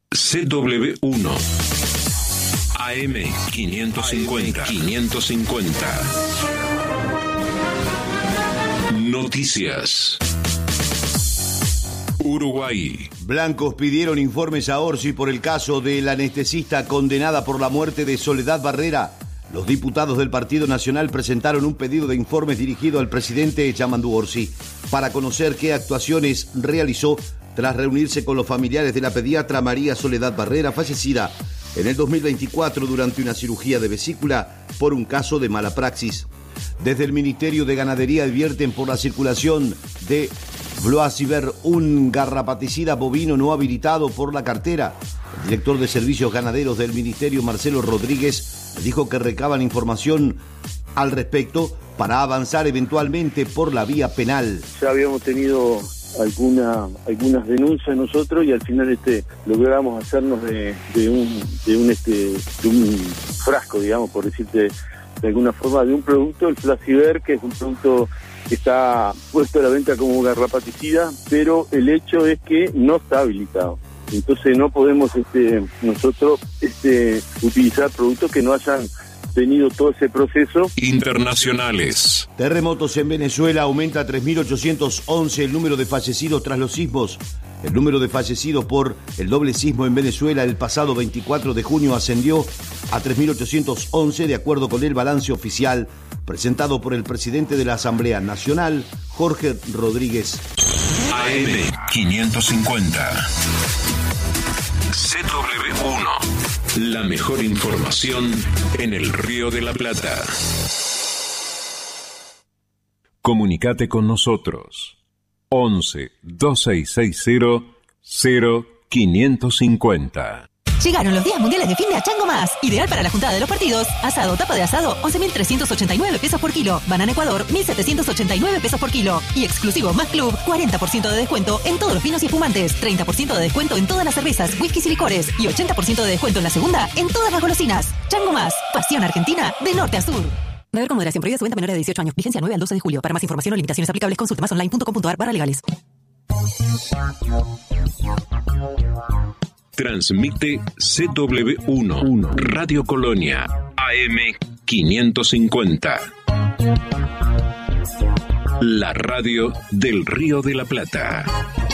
CW1 AM 550. Noticias. Uruguay. Blancos pidieron informes a Orsi por el caso de la anestesista condenada por la muerte de Soledad Barrera. Los diputados del Partido Nacional presentaron un pedido de informes dirigido al presidente Yamandu Orsi para conocer qué actuaciones realizó tras reunirse con los familiares de la pediatra María Soledad Barrera, fallecida en el 2024 durante una cirugía de vesícula por un caso de mala praxis. Desde el Ministerio de Ganadería advierten por la circulación de Floaciver, un garrapaticida bovino no habilitado por la cartera. El director de Servicios Ganaderos del Ministerio, Marcelo Rodríguez, dijo que recaban información al respecto para avanzar eventualmente por la vía penal. Ya habíamos tenido algunas denuncias nosotros y al final logramos hacernos de un frasco, digamos, por decirte de alguna forma, de un producto, el Floaciver, que es un producto que está puesto a la venta como garrapaticida, pero el hecho es que no está habilitado. Entonces no podemos nosotros utilizar productos que no hayan tenido todo ese proceso. Internacionales. Terremotos en Venezuela, aumenta a 3.811 el número de fallecidos tras los sismos. El número de fallecidos por el doble sismo en Venezuela el pasado 24 de junio ascendió a 3.811 de acuerdo con el balance oficial presentado por el presidente de la Asamblea Nacional, Jorge Rodríguez. AM 550. CW1. La mejor información en el Río de la Plata. Comunicate con nosotros. 11 2660 0550. Llegaron los días mundiales de fin de a Chango Más. Ideal para la juntada de los partidos. Asado, tapa de asado, 11.389 pesos por kilo. Banana Ecuador, 1.789 pesos por kilo. Y exclusivo Más Club, 40% de descuento en todos los vinos y espumantes. 30% de descuento en todas las cervezas, whiskies y licores. Y 80% de descuento en la segunda en todas las golosinas. Chango Más, pasión argentina de norte a sur. Beber con moderación, prohibida su venta a menores de 18 años. Vigencia 9 al 12 de julio. Para más información o limitaciones aplicables, consulte masonline.com.ar/legales. Transmite CW1 Radio Colonia AM 550. La radio del Río de la Plata.